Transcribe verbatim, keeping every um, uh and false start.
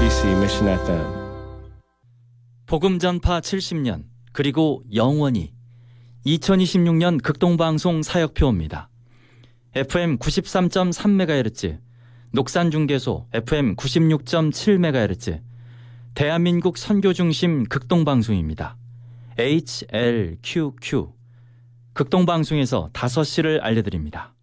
엠비씨 Mission 에프엠. 복음 전파 칠십 년 그리고 영원히 이천이십육 년 극동방송 사역표입니다. 에프엠 구십삼 점 삼 메가헤르츠, 녹산중계소 에프엠 구십육 점 칠 메가헤르츠, 대한민국 선교중심 극동방송입니다. 에이치엘큐큐 극동방송에서 다섯 시를 알려드립니다.